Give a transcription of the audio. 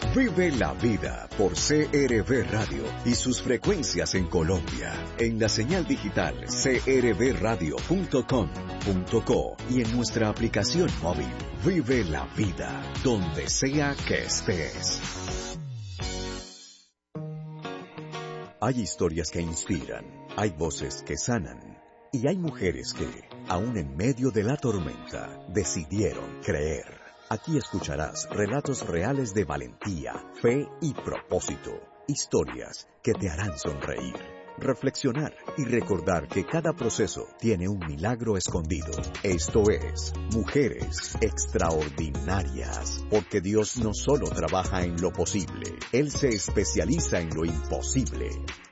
Vive la vida por CRB Radio y sus frecuencias en Colombia, en la señal digital crbradio.com.co y en nuestra aplicación móvil. Vive la vida, donde sea que estés. Hay historias que inspiran, hay voces que sanan, y hay mujeres que, aún en medio de la tormenta, decidieron creer. Aquí escucharás relatos reales de valentía, fe y propósito. Historias que te harán sonreír, reflexionar y recordar que cada proceso tiene un milagro escondido. Esto es Mujeres Extraordinarias, porque Dios no solo trabaja en lo posible, Él se especializa en lo imposible.